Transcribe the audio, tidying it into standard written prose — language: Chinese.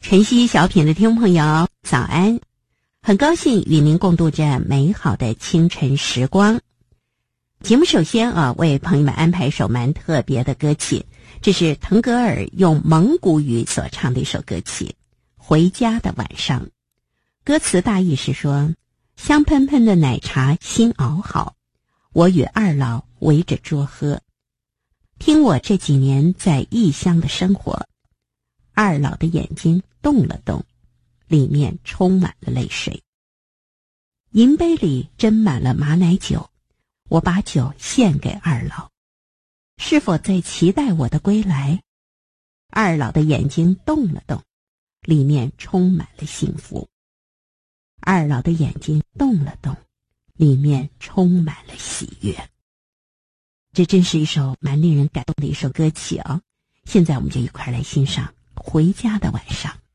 晨曦小品的听众朋友早安，很高兴与您共度这美好的清晨时光。节目首先为朋友们安排一首蛮特别的歌曲，这是腾格尔用蒙古语所唱的一首歌曲《回家的晚上》。歌词大意是说，香喷喷的奶茶新熬好，我与二老围着桌喝，听我这几年在异乡的生活。二老的眼睛动了动，里面充满了泪水。银杯里斟满了马奶酒，我把酒献给二老，是否在期待我的归来？二老的眼睛动了动，里面充满了幸福。二老的眼睛动了动，里面充满了喜悦。这真是一首蛮令人感动的一首歌曲哦。现在我们就一块来欣赏《回家的晚上》。